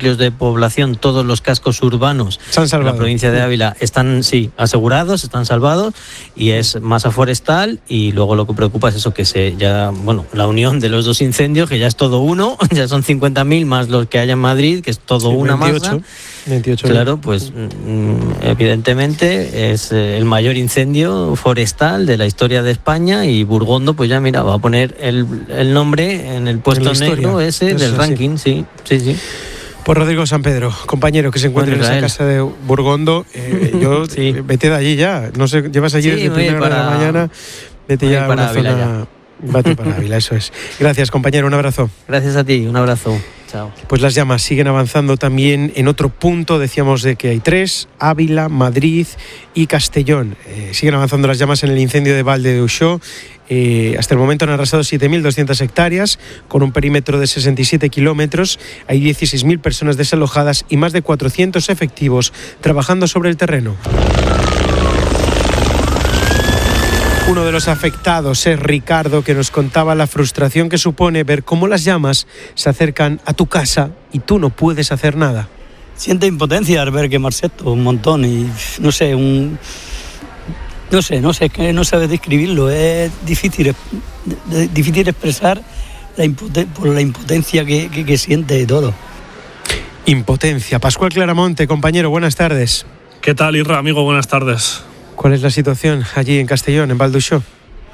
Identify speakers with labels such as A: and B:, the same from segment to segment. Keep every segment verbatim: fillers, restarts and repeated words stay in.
A: núcleos de población, todos los cascos urbanos en la provincia de Ávila están, sí, asegurados, están salvados, y es masa forestal. Y luego lo que preocupa es eso, que se ya, bueno, la unión de los dos incendios, que ya es todo uno, ya son cincuenta mil más los que hay en Madrid, que es todo sí, una veintiocho, masa. veintiocho claro, pues evidentemente es el mayor incendio forestal de la historia de España, y Burgondo, pues ya mira, va a poner el, el nombre en el puesto negro ese del ranking, sí, sí, sí.
B: Pues Rodrigo San Pedro, compañero que se encuentra bueno, en esa casa de Burgondo, eh, yo sí. vete de allí ya, no sé, llevas allí sí, desde primera hora de la mañana, vete ya a una Ávila zona, ya. Vete para Ávila, eso es. Gracias, compañero, un abrazo.
A: Gracias a ti, un abrazo. Chao.
B: Pues las llamas siguen avanzando también en otro punto, decíamos de que hay tres, Ávila, Madrid y Castellón. Eh, siguen avanzando las llamas en el incendio de Val de Uixó. Eh, hasta el momento han arrasado siete mil doscientas hectáreas con un perímetro de sesenta y siete kilómetros. Hay dieciséis mil personas desalojadas y más de cuatrocientos efectivos trabajando sobre el terreno. Uno de los afectados es Ricardo, que nos contaba la frustración que supone ver cómo las llamas se acercan a tu casa y tú no puedes hacer nada.
C: Siente impotencia al ver quemarse esto un montón y no sé, un... No sé, no sé, es que no sabes describirlo, es difícil, es difícil expresar la impoten- por la impotencia que, que, que siente de todo.
B: Impotencia. Pascual Claramonte, compañero, buenas tardes.
D: ¿Qué tal, Irra, amigo? Buenas tardes.
B: ¿Cuál es la situación allí en Castellón, en Val d'Uixó?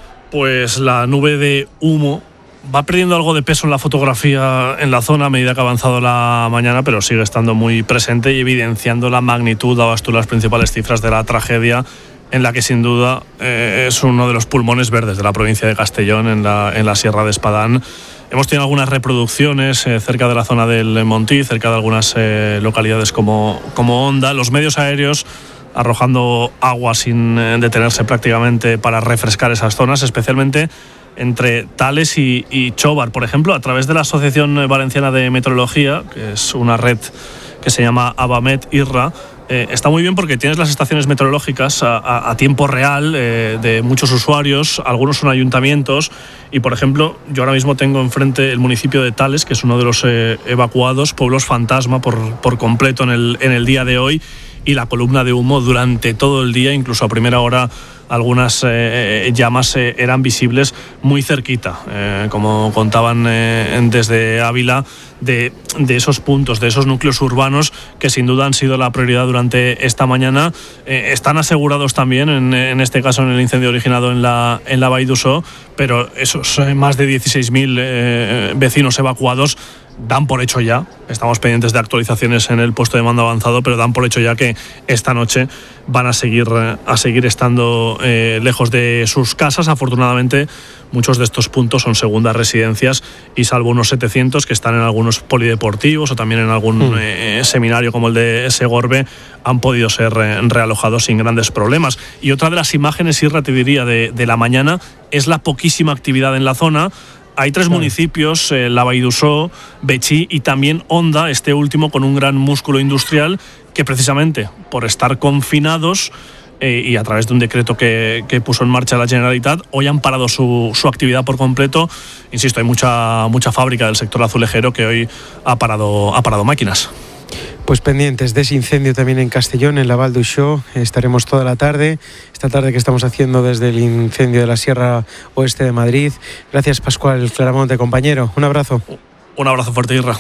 D: Pues la nube de humo va perdiendo algo de peso en la fotografía en la zona a medida que ha avanzado la mañana, pero sigue estando muy presente y evidenciando la magnitud, dabas tú las principales cifras de la tragedia, en la que sin duda eh, es uno de los pulmones verdes de la provincia de Castellón, en la, en la Sierra de Espadán. Hemos tenido algunas reproducciones eh, cerca de la zona del Montí, cerca de algunas eh, localidades como, como Onda. Los medios aéreos arrojando agua sin eh, detenerse prácticamente para refrescar esas zonas, especialmente entre Tales y, y Chobar, por ejemplo, a través de la Asociación Valenciana de Meteorología, que es una red que se llama Abamet Irra. Eh, está muy bien porque tienes las estaciones meteorológicas a, a, a tiempo real eh, de muchos usuarios, algunos son ayuntamientos, y por ejemplo yo ahora mismo tengo enfrente el municipio de Tales, que es uno de los eh, evacuados, pueblos fantasma por, por completo en el, en el día de hoy, y la columna de humo durante todo el día, incluso a primera hora algunas eh, llamas eh, eran visibles muy cerquita, eh, como contaban eh, desde Ávila, de, de esos puntos, de esos núcleos urbanos que sin duda han sido la prioridad durante esta mañana. Eh, están asegurados también, en, en este caso en el incendio originado en la, en la Vall d'Uixó, pero esos eh, más de dieciséis mil eh, vecinos evacuados dan por hecho ya, estamos pendientes de actualizaciones en el puesto de mando avanzado, pero dan por hecho ya que esta noche van a seguir, a seguir estando eh, lejos de sus casas. Afortunadamente muchos de estos puntos son segundas residencias, y salvo unos setecientos que están en algunos polideportivos o también en algún mm. eh, seminario como el de Segorbe, han podido ser eh, realojados sin grandes problemas. Y otra de las imágenes, Irra, te diría, de, de la mañana es la poquísima actividad en la zona. Hay tres claro. municipios, eh, la Vall d'Uixó, Betxí y también Onda, este último con un gran músculo industrial, que precisamente por estar confinados eh, y a través de un decreto que, que puso en marcha la Generalitat, hoy han parado su, su actividad por completo. Insisto, hay mucha, mucha fábrica del sector azulejero que hoy ha parado, ha parado máquinas.
B: Pues pendientes de ese incendio también en Castellón, en la Val d'Uixó. Estaremos toda la tarde, esta tarde que estamos haciendo desde el incendio de la Sierra Oeste de Madrid. Gracias, Pascual Claramonte, compañero. Un abrazo.
D: Un abrazo fuerte, Irra.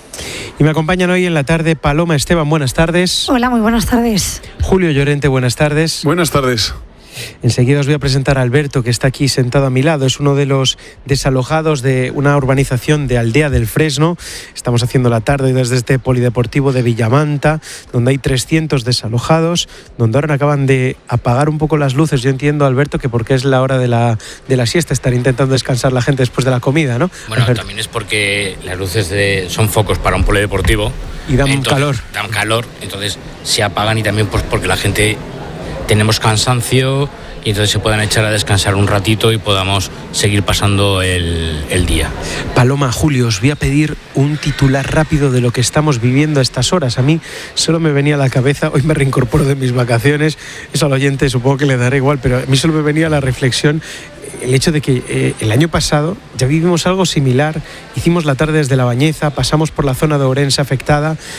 B: Y me acompañan hoy en la tarde Paloma Esteban, buenas tardes.
E: Hola, muy buenas tardes.
B: Julio Llorente, buenas tardes.
F: Buenas tardes.
B: Enseguida os voy a presentar a Alberto, que está aquí sentado a mi lado. Es uno de los desalojados de una urbanización de Aldea del Fresno. Estamos haciendo la tarde desde este polideportivo de Villamanta, donde hay trescientos desalojados, donde ahora acaban de apagar un poco las luces. Yo entiendo, Alberto, que porque es la hora de la, de la siesta, estar intentando descansar la gente después de la comida, ¿no?
G: Bueno,
B: Alberto.
G: También es porque las luces de, son focos para un polideportivo.
B: Y dan
G: entonces,
B: calor.
G: Dan calor, entonces se apagan, y también pues porque la gente... tenemos cansancio y entonces se puedan echar a descansar un ratito y podamos seguir pasando el, el día.
B: Paloma, Julio, os voy a pedir un titular rápido de lo que estamos viviendo a estas horas. A mí solo me venía a la cabeza, hoy me reincorporo de mis vacaciones, eso al oyente supongo que le dará igual, pero a mí solo me venía la reflexión, el hecho de que eh, el año pasado ya vivimos algo similar. Hicimos la tarde desde La Bañeza, pasamos por la zona de Ourense afectada,